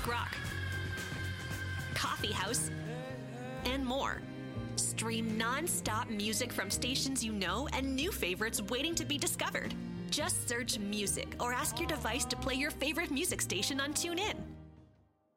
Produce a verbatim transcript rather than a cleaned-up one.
classic rock, coffee house, and more. Stream non-stop music from stations you know and new favorites waiting to be discovered. Just search music or ask your device to play your favorite music station on TuneIn.